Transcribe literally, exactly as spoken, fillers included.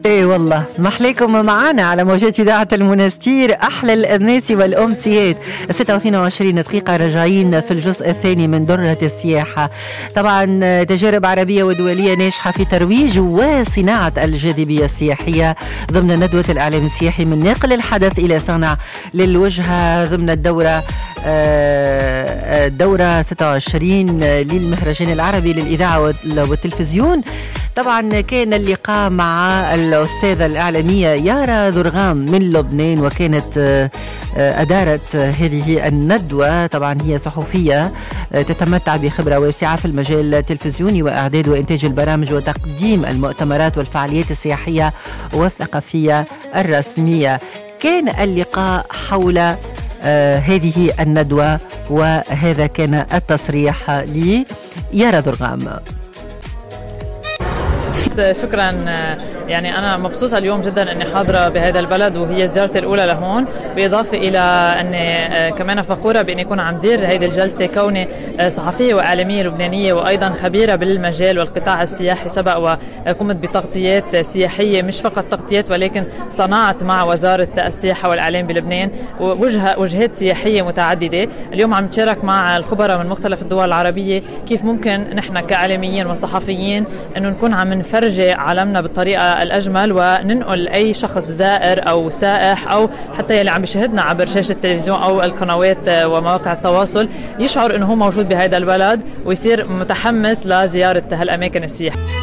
ايه والله محليكم معانا على موجات اذاعه المنستير، احلى الاناس والامسيات. ستة واثنين وعشرين دقيقه راجعين في الجزء الثاني من درة السياحه. طبعا تجارب عربيه ودوليه ناجحه في ترويج وصناعه الجاذبيه السياحيه ضمن ندوه الاعلام السياحي من ناقل الحدث الى صانع للوجهه ضمن الدوره الدوره ستة وعشرين للمهرجان العربي للاذاعه والتلفزيون. طبعا كان اللقاء مع الأستاذة الإعلامية يارا درغام من لبنان، وكانت أدارت هذه الندوة. طبعا هي صحفية تتمتع بخبرة واسعة في المجال التلفزيوني وإعداد وإنتاج البرامج وتقديم المؤتمرات والفعاليات السياحية والثقافية الرسمية. كان اللقاء حول آه هذه الندوة، وهذا كان التصريح ليارا درغام. شكرا. يعني أنا مبسوطة اليوم جدا أني حاضرة بهذا البلد، وهي زيارتي الأولى لهون، بإضافة إلى أني كمان فخورة بأني أكون عم دير هذه الجلسة كوني صحفية وإعلامية لبنانية، وأيضا خبيرة بالمجال والقطاع السياحي. سبق وقمت بتغطيات سياحية، مش فقط تغطيات ولكن صنعت مع وزارة السياحة والإعلام بلبنان وجهة وجهات سياحية متعددة. اليوم عم نتشارك مع الخبراء من مختلف الدول العربية كيف ممكن نحن كإعلاميين وصحفيين أنه نكون عم نفرجي عالمنا بالطريقة الأجمل، وننقل أي شخص زائر أو سائح أو حتى يلي عم يشاهدنا عبر شاشة التلفزيون أو القنوات ومواقع التواصل يشعر أنه هو موجود بهذا البلد ويصير متحمس لزيارة هالأماكن السياحية.